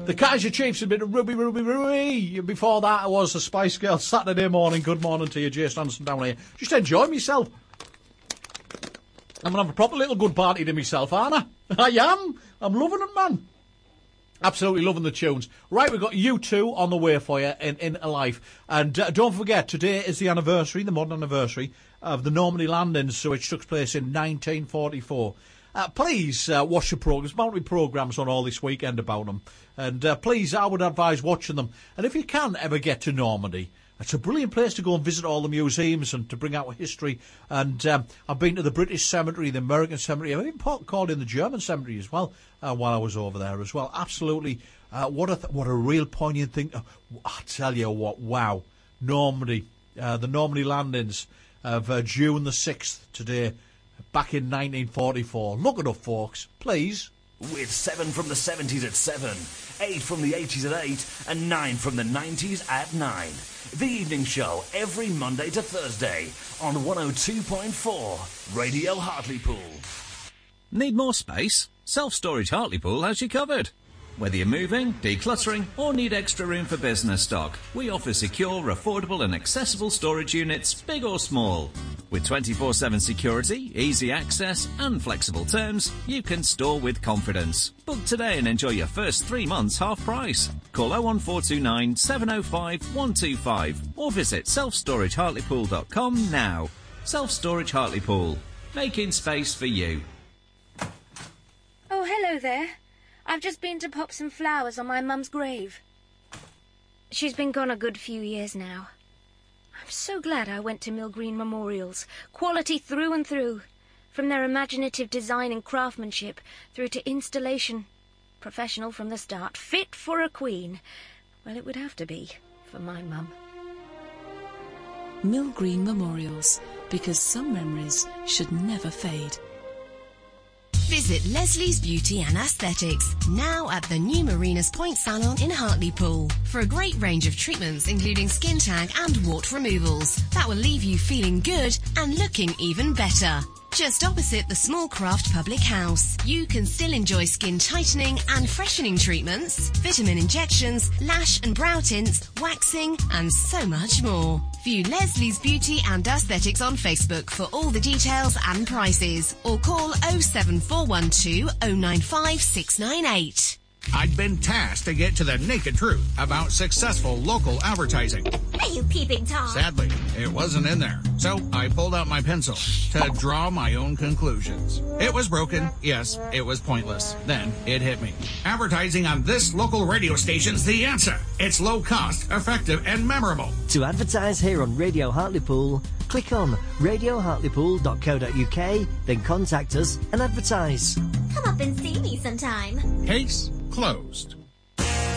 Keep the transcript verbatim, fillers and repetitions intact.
The Kaiser Chiefs have been a Ruby, Ruby, Ruby. Before that, I was the Spice Girls. Saturday morning. Good morning to you, Jay Stanson down here. Just enjoy myself. I'm going to have a proper little good party to myself, aren't I? I am. I'm loving it, man. Absolutely loving the tunes. Right, we've got U two on the way for you in, in life. And uh, don't forget, today is the anniversary, the modern anniversary, of the Normandy landings, which took place in nineteen forty-four. Uh, please uh, watch the programmes. Multiple programmes on all this weekend about them. And uh, please, I would advise watching them. And if you can ever get to Normandy, it's a brilliant place to go and visit all the museums and to bring out history. And um, I've been to the British Cemetery, the American Cemetery. I've even called in the German Cemetery as well uh, while I was over there as well. Absolutely, uh, what a th- what a real poignant thing. Oh, I tell you what, wow. Normandy, uh, the Normandy landings of uh, June the sixth today, back in nineteen forty-four. Look it up, folks, please. With seven from the seventies at seven, eight from the eighties at eight, and nine from the nineties at nine. The Evening Show every Monday to Thursday on one oh two point four Radio Hartlepool. Need more space? Self-Storage Hartlepool has you covered. Whether you're moving, decluttering, or need extra room for business stock, we offer secure, affordable and accessible storage units, big or small. With twenty-four seven security, easy access and flexible terms, you can store with confidence. Book today and enjoy your first three months half price. Call oh one four two nine, seven oh five, one two five or visit self storage hartlepool dot com now. Self-Storage Hartlepool, making space for you. Oh, hello there. I've just been to pop some flowers on my mum's grave. She's been gone a good few years now. I'm so glad I went to Mill Green Memorials. Quality through and through. From their imaginative design and craftsmanship through to installation. Professional from the start. Fit for a queen. Well, it would have to be for my mum. Mill Green Memorials. Because some memories should never fade. Visit Leslie's Beauty and Aesthetics, now at the new Marinas Point Salon in Hartlepool, for a great range of treatments including skin tag and wart removals that will leave you feeling good and looking even better. Just opposite the Small Craft Public House, you can still enjoy skin tightening and freshening treatments, vitamin injections, lash and brow tints, waxing, and so much more. View Leslie's Beauty and Aesthetics on Facebook for all the details and prices, or call oh seven four one two oh nine five six nine eight. I'd been tasked to get to the naked truth about successful local advertising. Are you peeping Tom? Sadly, it wasn't in there. So I pulled out my pencil to draw my own conclusions. It was broken. Yes, it was pointless. Then it hit me. Advertising on this local radio station's the answer. It's low cost, effective, and memorable. To advertise here on Radio Hartlepool, click on radio hartlepool dot co dot uk, then contact us and advertise. Come up and see me sometime. Case closed.